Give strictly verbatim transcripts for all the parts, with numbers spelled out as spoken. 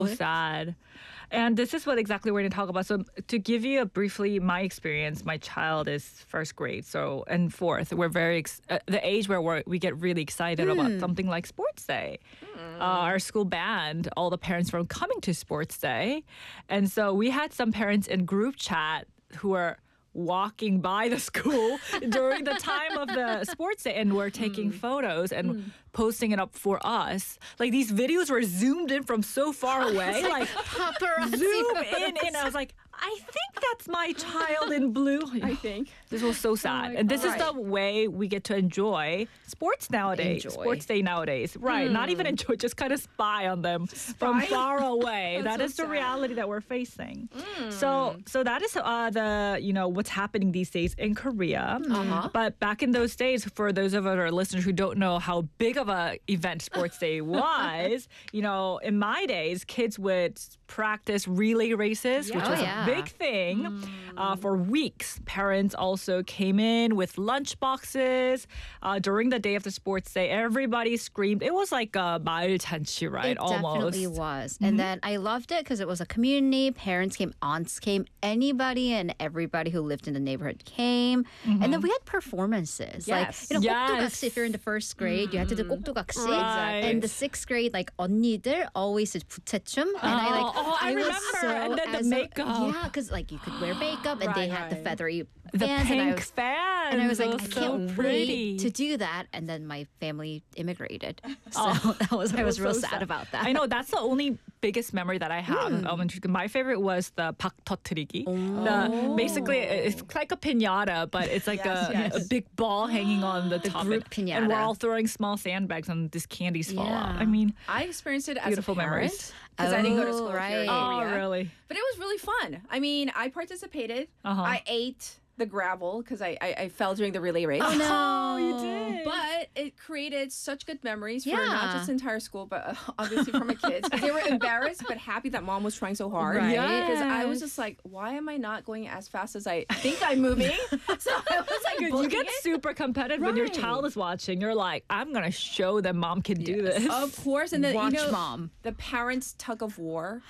sad. And this is what exactly we're going to talk about. So to give you a briefly my experience, my child is first grade, so and fourth. We're very ex- uh, the age where we're, we get really excited mm. about something like Sports Day. Mm. Uh, our school banned all the parents from coming to Sports Day, and so we had some parents in group chat who were walking by the school during the time of the sports day and were taking mm. photos and mm. posting it up for us. Like these videos were zoomed in from so far away. like paparazzi. Zoom in and I was like, I think that's my child in blue. I think. This was so sad. Oh and this right. is the way we get to enjoy sports nowadays. Enjoy. Sports day nowadays. Right. Mm. Not even enjoy, just kind of spy on them spy? from far away. That so is the sad. reality that we're facing. Mm. So so that is uh, the, you know, what's happening these days in Korea. Uh-huh. But back in those days, for those of our listeners who don't know how big of a event Sports Day was, you know, in my days, kids would practice relay races, yeah. which oh, was yeah. a big thing mm. uh, for weeks. Parents also came in with lunch boxes. Uh, during the day of the sports day, everybody screamed. It was like a 마을 잔치, right? It Almost. definitely was. Mm-hmm. And then I loved it because it was a community. Parents came, aunts came, anybody and everybody who lived in the neighborhood came. Mm-hmm. And then we had performances. Yes. Like, you know, yes. 꼭두각시, if you're in the first grade, mm-hmm. you had to do 꼭두각시. Right. And the sixth grade, like, 언니들 always did 부채춤. And oh, I like, oh, I, I remember. So and then the makeup. A, yeah, because like you could wear makeup and right, they had right. the feathery the fans. pink and I was, fans. And I was like, was I so can't pretty. wait to do that. And then my family immigrated. So Oh, that was, I was, was real so sad, sad. about that. I know, that's the only biggest memory that I have of Mm. elementary school. My favorite was the 박 터뜨리기. Oh. The, basically, it's like a piñata, but it's like Yes, a, yes. a big ball hanging on the, The top. group and, and we're piñata. all throwing small sandbags and these candies fall Yeah. out. I mean, I experienced it as Beautiful a parent memories. because I didn't go to Oh, school right. here in oh, Korea. really? But it was really fun. I mean, I participated. Uh-huh. I ate the gravel because I, I I fell during the relay race. Oh, no. Oh, you did. But it created such good memories for Yeah. not just the entire school, but uh, obviously for my kids. 'Cause they were embarrassed but happy that mom was trying so hard. Right. Because I was Yes. just like, why am I not going as fast as I think I'm moving? So I was like, you booking get it. super competitive when your Right. child is watching. You're like, I'm going to show them mom can do this. Of course, and then Watch you know mom. the parents' tug of war.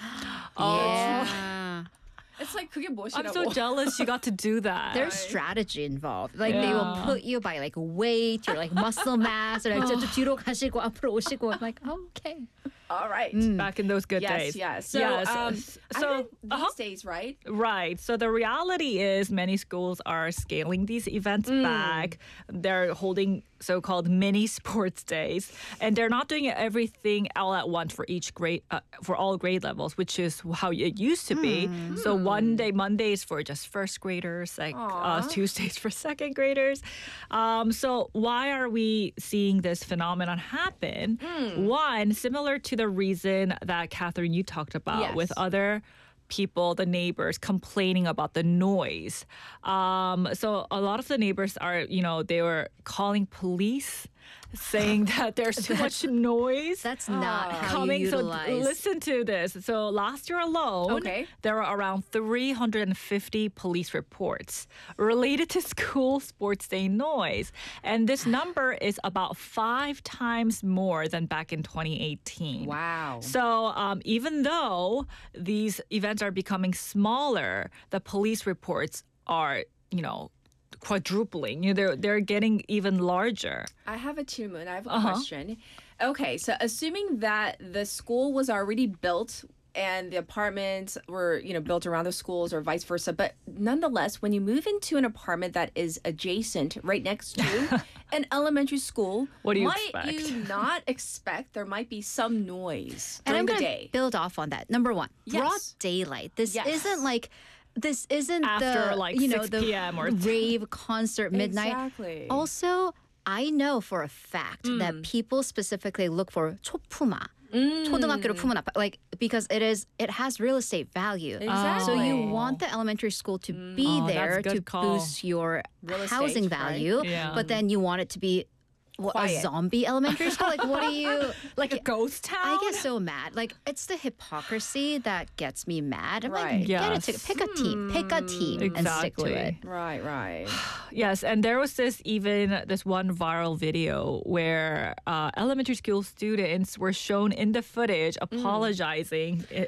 Yeah. It's like 그게 무엇이라고? I'm so jealous you got to do that. There's strategy involved. Like they will Yeah. put you by like weight or like muscle mass or like 저 뒤로 가시고 앞으로 오시고. I'm like, oh, okay. All right. back in those good Yes, days. yes. So, yes. um, so I mean, these uh-huh. days, right? Right. So the reality is many schools are scaling these events back. They're holding so-called mini sports days, and they're not doing everything all at once for each grade, uh, for all grade levels, which is how it used to be. So one day, Mondays for just first graders, like uh, Aw. Tuesdays for second graders. Um, so why are we seeing this phenomenon happen? One, similar to the reason that Catherine you talked about Yes. with other people, the neighbors, complaining about the noise. Um, so a lot of the neighbors are, you know, they were calling police, saying that there's too much noise. That's not how coming. you So utilize. listen to this. So last year alone, Okay. there were around three hundred fifty police reports related to school sports day noise, and this number is about five times more than back in twenty eighteen. Wow. So um, even though these events are becoming smaller, the police reports are, you know, quadrupling. You know, they're they're getting even larger. I have a 질문. I have a Uh-huh. question. Okay, so assuming that the school was already built and the apartments were, you know, built around the schools or vice versa, but nonetheless, when you move into an apartment that is adjacent right next to an elementary school, What do you might expect? you not expect there might be some noise And during I'm the going day? to build off on that. Number one, Yes. broad daylight. This Yes. isn't like, this isn't After, the, like, you know, six the p.m. or- rave concert midnight. Exactly. Also, I know for a fact Mm. that people specifically look for 초품화. Mm. 초등학교로 품은 아파트, like because it is it has real estate value. Exactly. So you want the elementary school to be Oh, that's there a good to call. boost your Real estate, housing right? value, Yeah. but then you want it to be what, a Quiet. zombie elementary school. Like what are you Like a ghost town? I get so mad. Like it's the hypocrisy that gets me mad. I'm Right. like, get it Yes. to pick a team, pick a team, and stick to Exactly. it. Right, right. Yes, and there was this even this one viral video where uh, elementary school students were shown in the footage apologizing i-